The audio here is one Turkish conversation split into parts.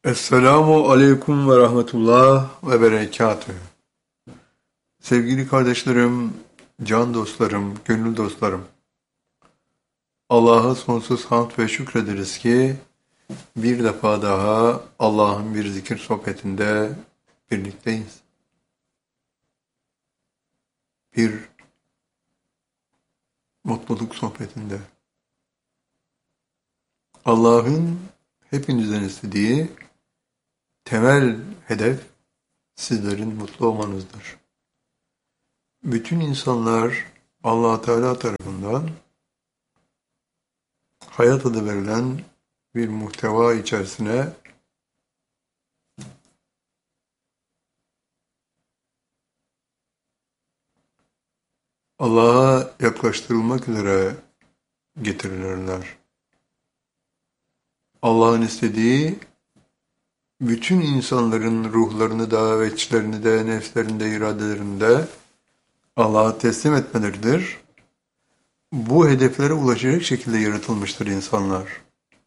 Esselamu aleyküm ve rahmetullah ve berekatühü. Sevgili kardeşlerim, can dostlarım, gönül dostlarım. Allah'a sonsuz hamd ve şükrederiz ki bir defa daha Allah'ın bir zikir sohbetinde birlikteyiz. Bir mutluluk sohbetinde. Allah'ın hepinizden istediği temel hedef sizlerin mutlu olmanızdır. Bütün insanlar Allah Teala tarafından hayat adı verilen bir muhteva içerisine Allah'a yaklaştırılmak üzere getirilirler. Allah'ın istediği bütün insanların ruhlarını da ve içlerini de, nefslerini de, iradelerini de Allah'a teslim etmeleridir. Bu hedeflere ulaşacak şekilde yaratılmıştır insanlar.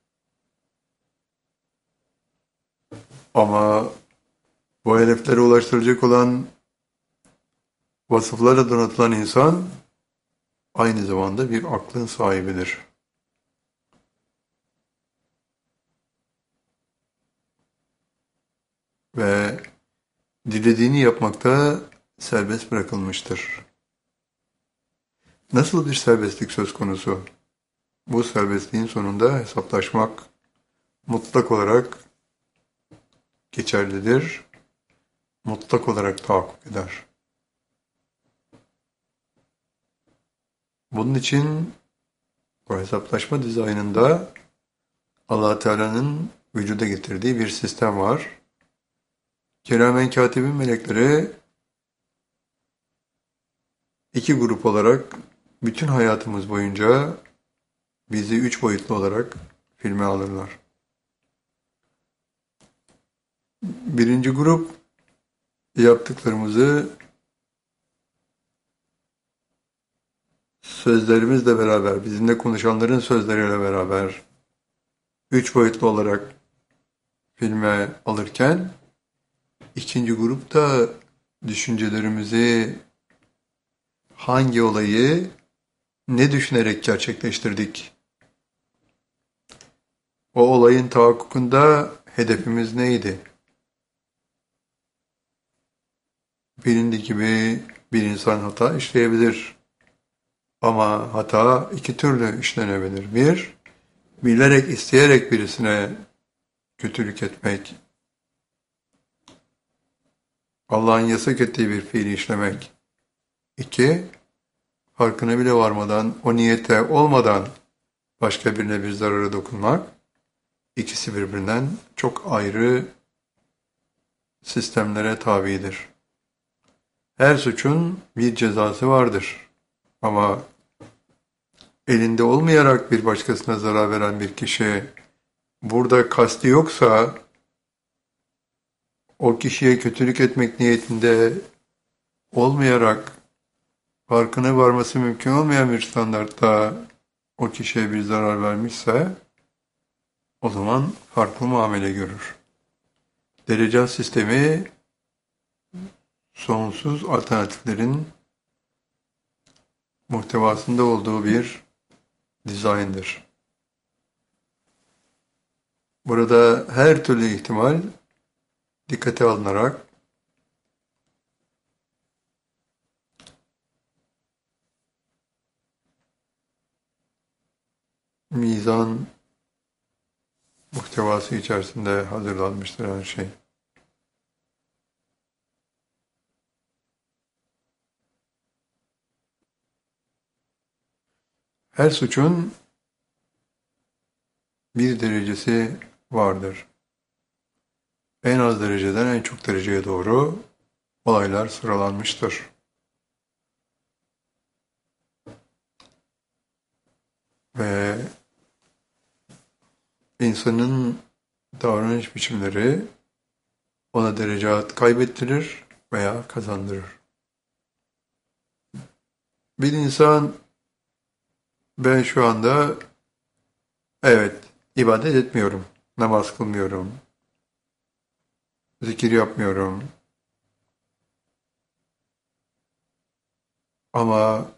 Ama bu hedeflere ulaştıracak olan vasıflarla donatılan insan aynı zamanda bir aklın sahibidir. Ve dilediğini yapmakta serbest bırakılmıştır. Nasıl bir serbestlik söz konusu? Bu serbestliğin sonunda hesaplaşmak mutlak olarak geçerlidir, mutlak olarak tahakkuk eder. Bunun için bu hesaplaşma dizaynında Allah Teala'nın vücuda getirdiği bir sistem var. Kiramen katibin melekleri iki grup olarak bütün hayatımız boyunca bizi üç boyutlu olarak filme alırlar. Birinci grup yaptıklarımızı sözlerimizle beraber, bizimle konuşanların sözleriyle beraber üç boyutlu olarak filme alırken, ikinci grup da düşüncelerimizi, hangi olayı ne düşünerek gerçekleştirdik? O olayın tahakkukunda hedefimiz neydi? Bilindiği gibi bir insan hata işleyebilir. Ama hata iki türlü işlenebilir. Bir, bilerek, isteyerek birisine kötülük etmek, Allah'ın yasak ettiği bir fiili işlemek. İki, farkına bile varmadan, o niyete olmadan başka birine bir zarara dokunmak. İkisi birbirinden çok ayrı sistemlere tabidir. Her suçun bir cezası vardır. Ama elinde olmayarak bir başkasına zarar veren bir kişi burada kasti yoksa o kişiye kötülük etmek niyetinde olmayarak farkına varması mümkün olmayan bir standartta o kişiye bir zarar vermişse o zaman farklı muamele görür. Derecat sistemi sonsuz alternatiflerin muhtevasında olduğu bir dizayndır. Burada her türlü ihtimal dikkate alınarak mizan muhtevası içerisinde hazırlanmıştır her şey. Her suçun bir derecesi vardır. En az dereceden en çok dereceye doğru olaylar sıralanmıştır. Ve insanın davranış biçimleri ona derecat kaybettirir veya kazandırır. Bir insan ben şu anda evet ibadet etmiyorum, namaz kılmıyorum, zikir yapmıyorum. Ama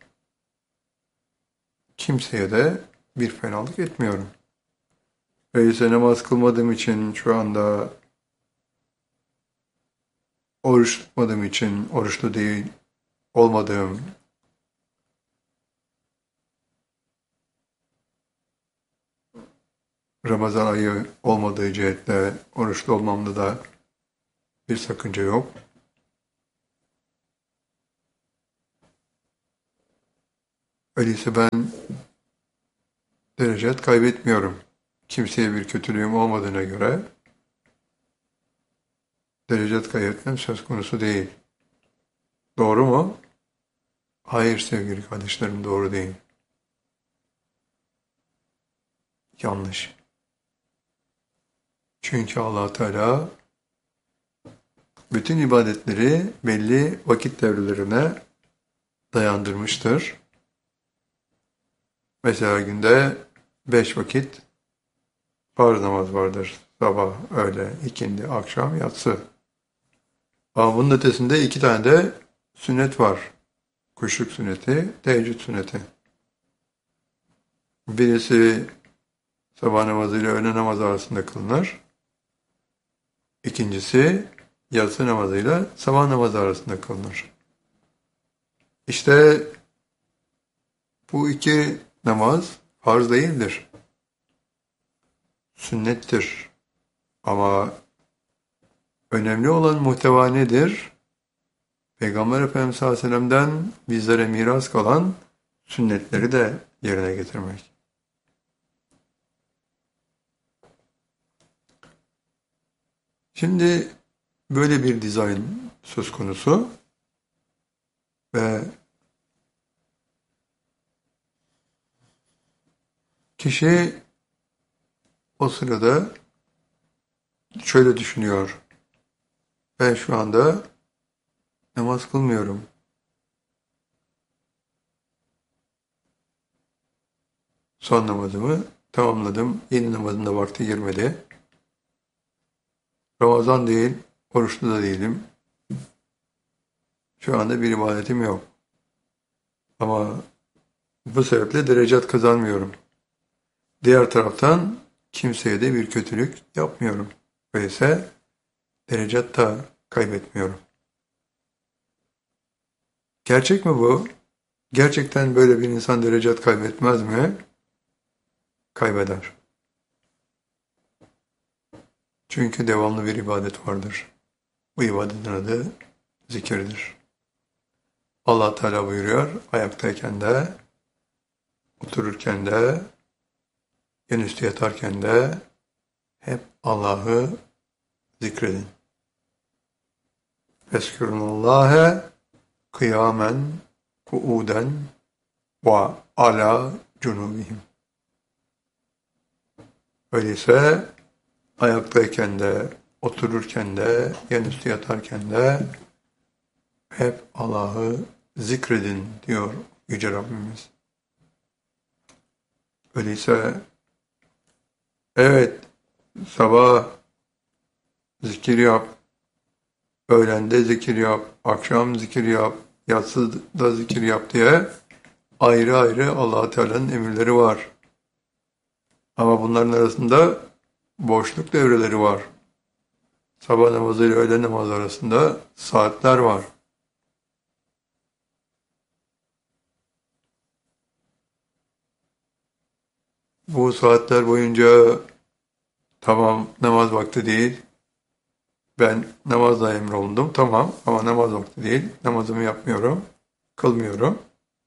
kimseye de bir fenalık etmiyorum. Öyleyse namaz kılmadığım için şu anda oruç tutmadığım için oruçlu değil olmadığım Ramazan ayı olmadığı cihetle oruçlu olmamda da bir sakınca yok. Öyleyse ben derecet kaybetmiyorum. Kimseye bir kötülüğüm olmadığına göre derecet kaybetmem söz konusu değil. Doğru mu? Hayır sevgili kardeşlerim, doğru değil. Yanlış. Çünkü Allah Teala bütün ibadetleri belli vakit devrelerine dayandırmıştır. Mesela günde 5 vakit farz namaz vardır. Sabah, öğle, ikindi, akşam, yatsı. Ama bunun ötesinde 2 tane de sünnet var. Kuşluk sünneti, teheccüd sünneti. Birisi sabah namazı ile öğle namazı arasında kılınır. İkincisi yatsı namazıyla sabah namazı arasında kılınır. İşte bu iki namaz farz değildir. Sünnettir. Ama önemli olan muhteva nedir? Peygamber Efendimiz sallallahu aleyhi ve sellem'den bizlere miras kalan sünnetleri de yerine getirmek. Şimdi böyle bir dizayn söz konusu ve kişi o sırada şöyle düşünüyor. Ben şu anda namaz kılmıyorum. Son namazımı tamamladım. Yeni namazın da vakti girmedi. Ramazan değil, oruçlu da değilim. Şu anda bir ibadetim yok. Ama bu sebeple derecat kazanmıyorum. Diğer taraftan kimseye de bir kötülük yapmıyorum. Öyleyse derecat da kaybetmiyorum. Gerçek mi bu? Gerçekten böyle bir insan derecat kaybetmez mi? Kaybeder. Çünkü devamlı bir ibadet vardır. Bu ibadetin adı zikirdir. Allah Teala buyuruyor, ayaktayken de, otururken de, yan üstü yatarken de hep Allah'ı zikredin. Eskürullâhe kıyamen, kuuden ve ala cunubihim. Öyleyse ayaktayken de, otururken de, yan üstü yatarken de hep Allah'ı zikredin diyor Yüce Rabbimiz. Öyleyse evet, sabah zikir yap, öğlende zikir yap, akşam zikir yap, yatsıda zikir yap diye ayrı ayrı Allah Teala'nın emirleri var. Ama bunların arasında boşluk devreleri var. Sabah namazı ile öğle namazı arasında saatler var. Bu saatler boyunca tamam namaz vakti değil, ben namazla emrolundum, tamam ama namaz vakti değil, namazımı yapmıyorum, kılmıyorum.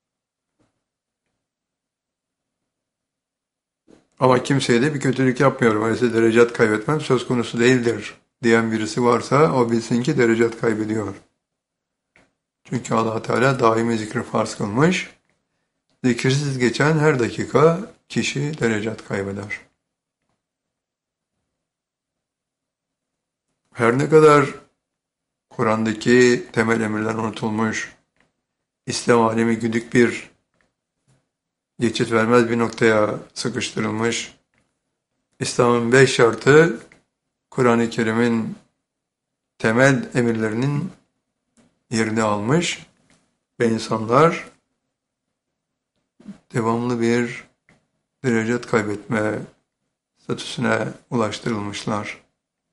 Ama kimseye de bir kötülük yapmıyorum, öyleyse derecat kaybetmem söz konusu değildir diyen birisi varsa o bilsin ki derecat kaybediyor. Çünkü Allah Teala daimi zikri farz kılmış, zikirsiz geçen her dakika kişi derecat kaybeder. Her ne kadar Kur'an'daki temel emirler unutulmuş, İslam alemi güdük bir, geçit vermez bir noktaya sıkıştırılmış, İslam'ın 5 şartı Kur'an-ı Kerim'in temel emirlerinin yerini almış ve insanlar devamlı bir derecet kaybetme statüsüne ulaştırılmışlar.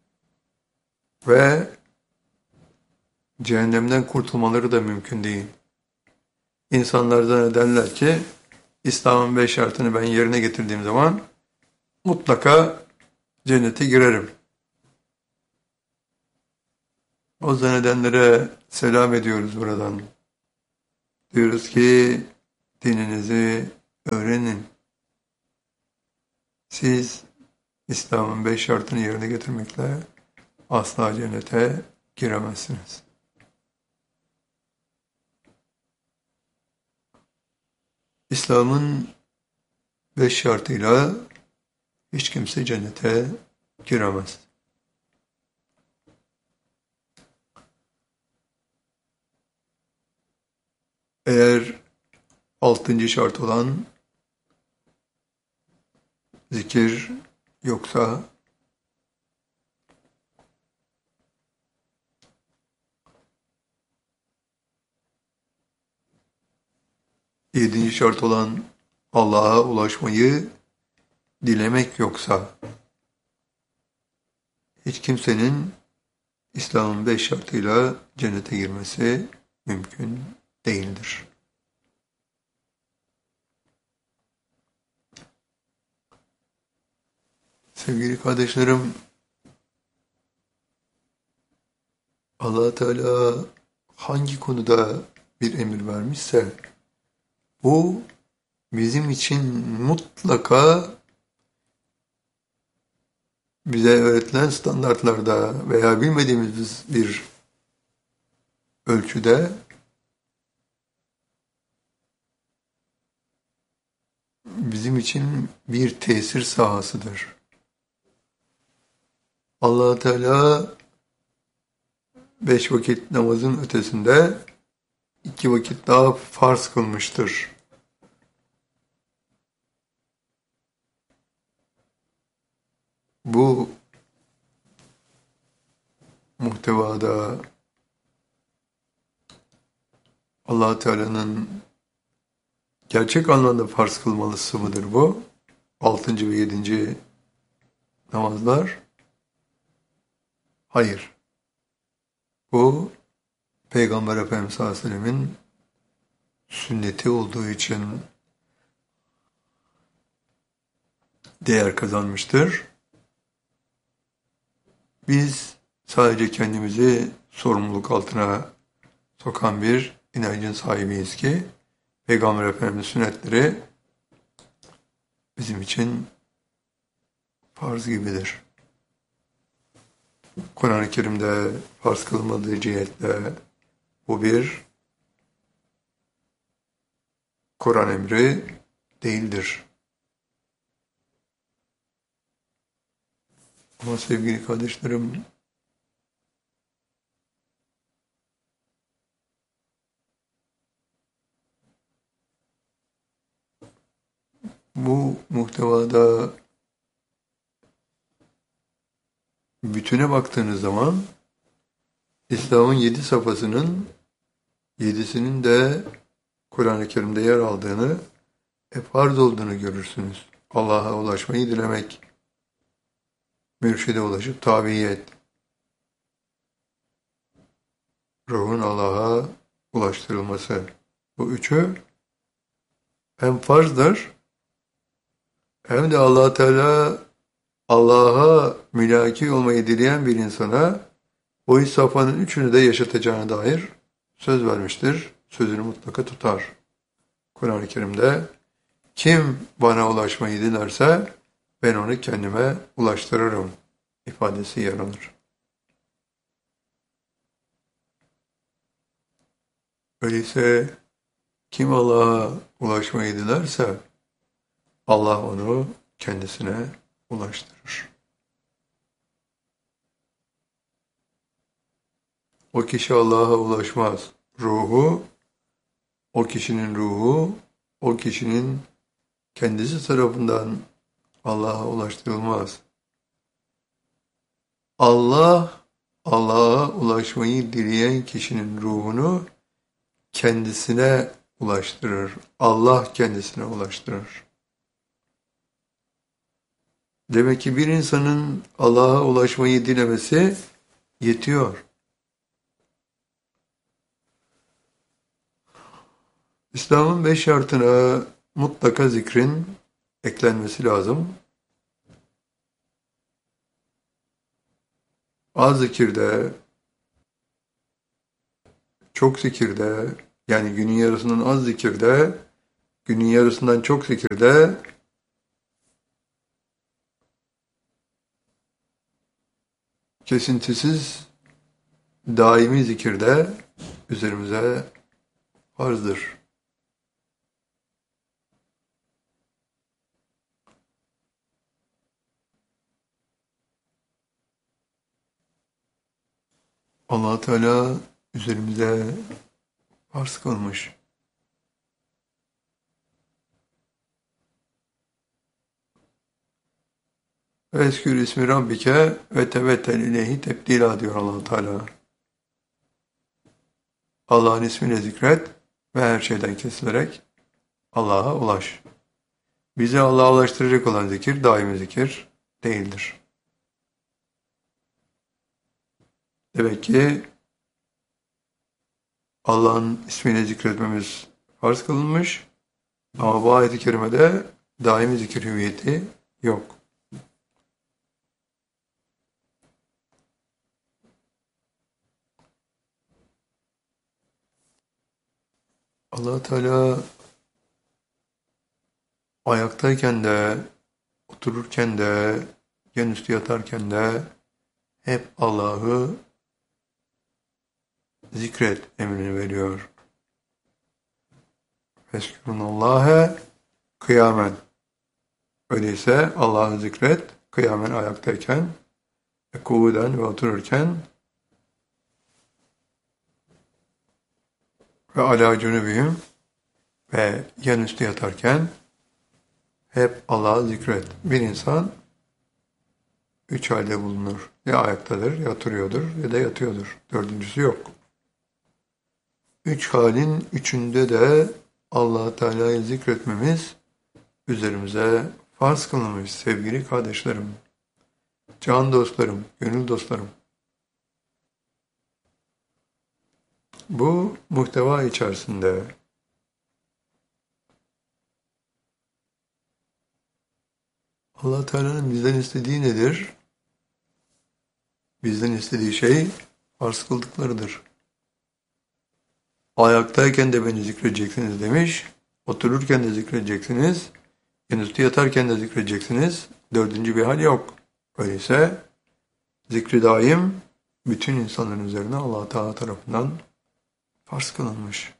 Ve cehennemden kurtulmaları da mümkün değil. İnsanlar zannederler ki İslam'ın 5 şartını ben yerine getirdiğim zaman mutlaka cennete girerim. O zannedenlere selam ediyoruz buradan. Diyoruz ki dininizi öğrenin. Siz İslam'ın 5 şartını yerine getirmekle asla cennete giremezsiniz. İslam'ın 5 şartıyla hiç kimse cennete giremez. Eğer 6. şart olan zikir yoksa, 7. şart olan Allah'a ulaşmayı dilemek yoksa, hiç kimsenin İslam'ın 5 şartıyla cennete girmesi mümkün değildir. Sevgili kardeşlerim, Allah Teala hangi konuda bir emir vermişse bu bizim için mutlaka bize öğretilen standartlarda veya bilmediğimiz bir ölçüde bizim için bir tesir sahasıdır. Allah Teala 5 vakit namazın ötesinde 2 vakit daha farz kılmıştır. Bu muhtevada Allah Teala'nın gerçek anlamda farz kılmalısı mıdır bu? 6. ve 7. namazlar? Hayır. Bu Peygamber Efendimiz sallallahu aleyhi ve sellemin sünneti olduğu için değer kazanmıştır. Biz sadece kendimizi sorumluluk altına sokan bir inancın sahibiyiz ki Peygamber Efendimiz sünnetleri bizim için farz gibidir. Kur'an-ı Kerim'de farz kılınmadığı cihetle bu bir Kur'an emri değildir. Ama sevgili kardeşlerim, bu muhtevada bütüne baktığınız zaman İslam'ın 7 safhasının 7'sinin de Kur'an-ı Kerim'de yer aldığını, farz olduğunu görürsünüz. Allah'a ulaşmayı dilemek, mürşide ulaşıp tabiyet, ruhun Allah'a ulaştırılması. Bu üçü hem farzdır hem de Allah Teala Allah'a mülaki olmayı dileyen bir insana o safhanın üçünü de yaşatacağına dair söz vermiştir. Sözünü mutlaka tutar. Kur'an-ı Kerim'de kim bana ulaşmayı dilerse ben onu kendime ulaştırırım ifadesi yer alır. Öyleyse kim Allah'a ulaşmayı dilerse Allah onu kendisine ulaştırır. O kişi Allah'a ulaşmaz. O kişinin ruhu, o kişinin kendisi tarafından Allah'a ulaştırılmaz. Allah Allah'a ulaşmayı dileyen kişinin ruhunu kendisine ulaştırır. Allah kendisine ulaştırır. Demek ki bir insanın Allah'a ulaşmayı dilemesi yetiyor. İslam'ın 5 şartına mutlaka zikrin eklenmesi lazım. Az zikirde, çok zikirde, yani günün yarısından az zikirde, günün yarısından çok zikirde, kesintisiz daimi zikirde üzerimize farzdır. Allah Teala üzerimize farz kılmış. Ve eskür ismi Rabbike ve tevettel ileyhi tebdila diyor Allah Teala. Allah'ın ismini zikret ve her şeyden kesilerek Allah'a ulaş. Bizi Allah'a ulaştıracak olan zikir daimi zikir değildir. Demek ki Allah'ın ismini zikretmemiz farz kılınmış ama bu ayet-i kerimede daimi zikir hüviyeti yok. Allah Teala ayaktayken de, otururken de, yan üstü yatarken de hep Allah'ı zikret emrini veriyor. Feskurunallâhe kıyamen. Öyleyse Allah'ı zikret kıyamen ayaktayken, kuvveden ve otururken ve alâ cünübihim ve yan üstü yatarken hep Allah'ı zikret. Bir insan üç halde bulunur. Ya ayaktadır, ya oturuyordur ya da yatıyordur. Dördüncüsü yok. Üç halin üçünde de Allah Teala'yı zikretmemiz üzerimize farz kılınmış sevgili kardeşlerim, can dostlarım, gönül dostlarım. Bu muhteva içerisinde Allah Teala'nın bizden istediği nedir? Bizden istediği şey farz kıldıklarıdır. Ayaktayken de beni zikredeceksiniz demiş, otururken de zikredeceksiniz, yanüstü yatarken de zikredeceksiniz. Dördüncü bir hal yok. Öyleyse zikri daim bütün insanların üzerine Allah Teala tarafından farz kılınmış.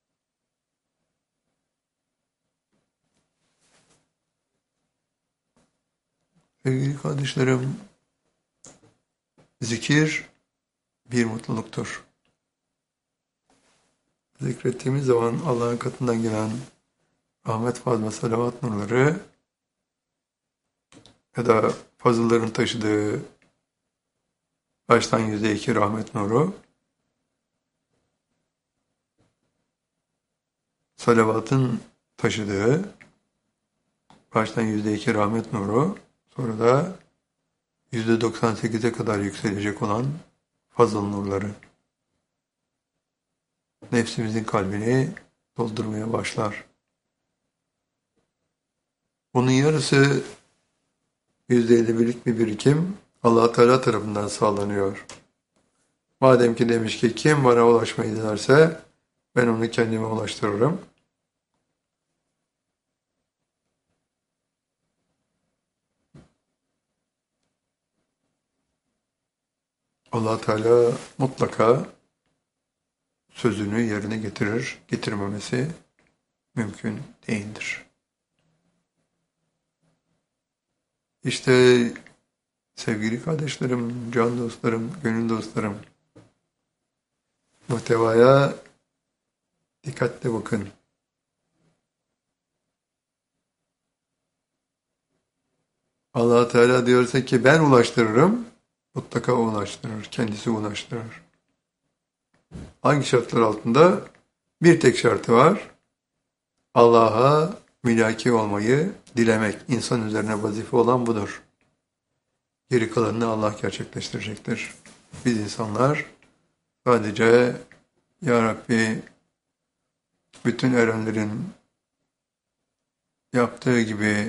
Sevgili kardeşlerim, zikir bir mutluluktur. Zikrettiğimiz zaman Allah'ın katından gelen rahmet, fazla, salavat nurları ya da fazılların taşıdığı baştan %2 rahmet nuru, salavatın taşıdığı baştan %2 rahmet nuru, sonra da %98'e kadar yükselecek olan fazıl nurları nefsimizin kalbini doldurmaya başlar. Bunun yarısı %51'lik bir birikim Allah Teala tarafından sağlanıyor. Madem ki demiş ki kim bana ulaşmayı dilerse ben onu kendime ulaştırırım. Allah Teala mutlaka sözünü yerine getirir, getirmemesi mümkün değildir. İşte sevgili kardeşlerim, can dostlarım, gönül dostlarım, muhtevaya dikkatle bakın. Allah Teala diyorsa ki ben ulaştırırım, Mutlaka o ulaştırır, kendisi ulaştırır. Hangi şartlar altında? Bir tek şartı var. Allah'a mülaki olmayı dilemek. İnsan üzerine vazife olan budur. Geri kalanını Allah gerçekleştirecektir. Biz insanlar sadece Ya Rabbi bütün erenlerin yaptığı gibi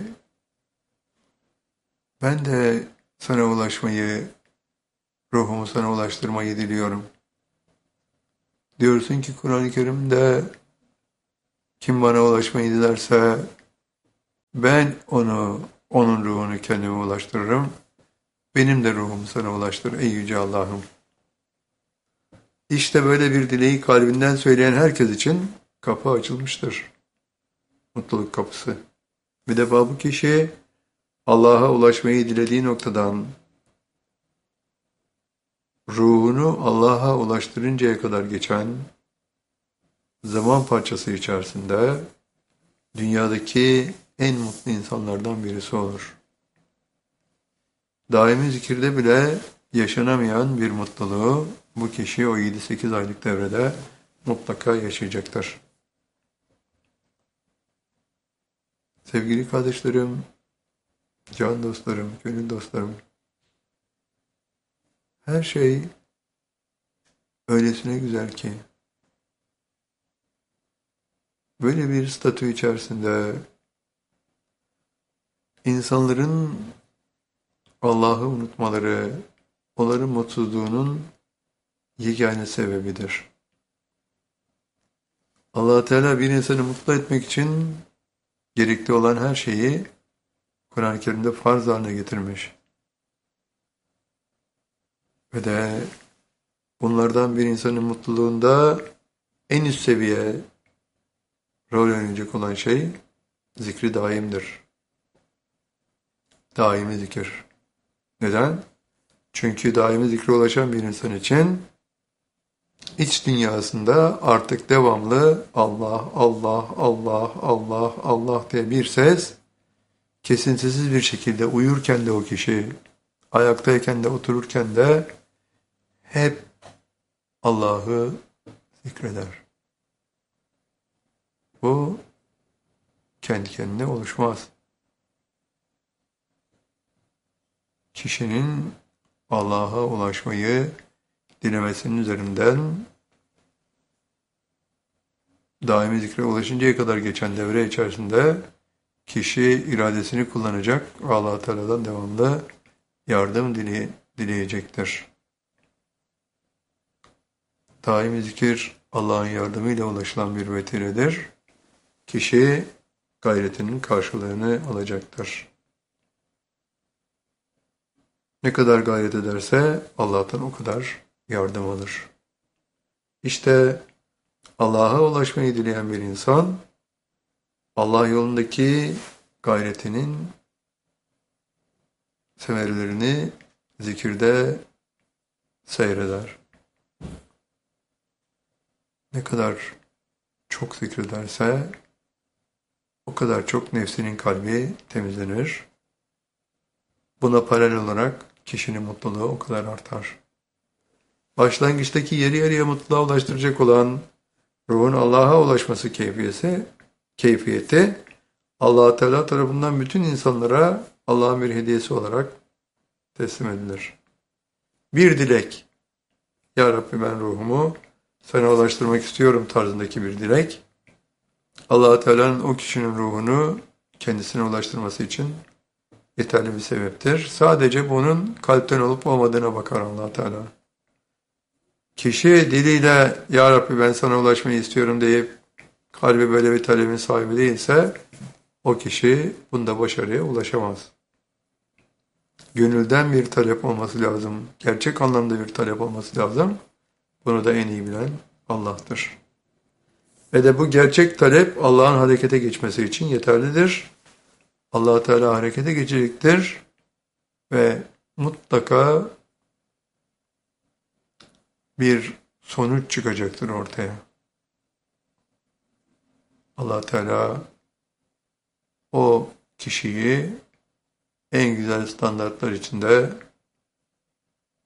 ben de sana ulaşmayı, ruhumu sana ulaştırmayı diliyorum. Diyorsun ki Kur'an-ı Kerim'de kim bana ulaşmayı dilerse ben onun ruhunu kendime ulaştırırım. Benim de ruhumu sana ulaştır ey yüce Allah'ım. İşte böyle bir dileği kalbinden söyleyen herkes için kapı açılmıştır. Mutluluk kapısı. Bir de bu kişi Allah'a ulaşmayı dilediği noktadan ruhunu Allah'a ulaştırıncaya kadar geçen zaman parçası içerisinde dünyadaki en mutlu insanlardan birisi olur. Daimi zikirde bile yaşanamayan bir mutluluğu bu kişi o 7-8 aylık devrede mutlaka yaşayacaktır. Sevgili kardeşlerim, can dostlarım, gönül dostlarım, her şey öylesine güzel ki, böyle bir statü içerisinde insanların Allah'ı unutmaları, onların mutsuzluğunun yegane sebebidir. Allah Teala bir insanı mutlu etmek için gerekli olan her şeyi Kur'an-ı Kerim'de farz haline getirmiş. Ve de bunlardan bir insanın mutluluğunda en üst seviye rol oynayacak olan şey zikri daimdir. Daimi zikir. Neden? Çünkü daimi zikre ulaşan bir insan için iç dünyasında artık devamlı Allah, Allah, Allah, Allah, Allah diye bir ses kesintisiz bir şekilde uyurken de o kişi, ayaktayken de otururken de hep Allah'ı zikreder. Bu kendi kendine oluşmaz. Kişinin Allah'a ulaşmayı dilemesinin üzerinden daimi zikre ulaşıncaya kadar geçen devre içerisinde kişi iradesini kullanacak, Allah Teala'dan devamlı yardım dileyecektir. Daimi zikir Allah'ın yardımıyla ulaşılan bir vesiledir. Kişi gayretinin karşılığını alacaktır. Ne kadar gayret ederse Allah'tan o kadar yardım alır. İşte Allah'a ulaşmayı dileyen bir insan, Allah yolundaki gayretinin semerelerini zikirde seyreder. Ne kadar çok zikrederse o kadar çok nefsinin kalbi temizlenir. Buna paralel olarak kişinin mutluluğu o kadar artar. Başlangıçtaki yarı yarıya mutluluğa ulaştıracak olan ruhun Allah'a ulaşması keyfiyeti Allah Teala tarafından bütün insanlara Allah'ın bir hediyesi olarak teslim edilir. Bir dilek, Ya Rabbi ben ruhumu sana ulaştırmak istiyorum tarzındaki bir dilek, Allah Teala'nın o kişinin ruhunu kendisine ulaştırması için yeterli bir sebeptir. Sadece bunun kalpten olup olmadığına bakar Allah Teala. Kişi diliyle Ya Rabbi ben sana ulaşmayı istiyorum deyip kalbi böyle bir talebin sahibi değilse o kişi bunda başarıya ulaşamaz. Gönülden bir talep olması lazım. Gerçek anlamda bir talep olması lazım. Bunu da en iyi bilen Allah'tır. Ve de bu gerçek talep Allah'ın harekete geçmesi için yeterlidir. Allah Teala harekete geçecektir ve mutlaka bir sonuç çıkacaktır ortaya. Allah Teala o kişiyi en güzel standartlar içinde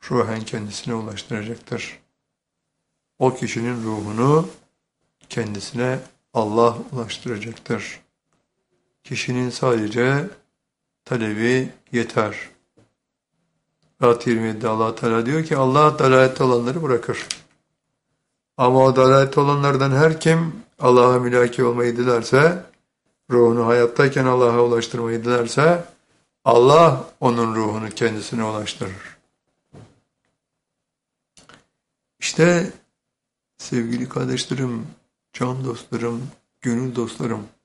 ruhen kendisine ulaştıracaktır. O kişinin ruhunu kendisine Allah ulaştıracaktır. Kişinin sadece talebi yeter. Ayet 27'de Allah Teala diyor ki Allah dalalette olanları bırakır. Ama o dalalette olanlardan her kim Allah'a mülaki olmayı dilerse, ruhunu hayattayken Allah'a ulaştırmayı dilerse, Allah onun ruhunu kendisine ulaştırır. İşte sevgili kardeşlerim, can dostlarım, gönül dostlarım,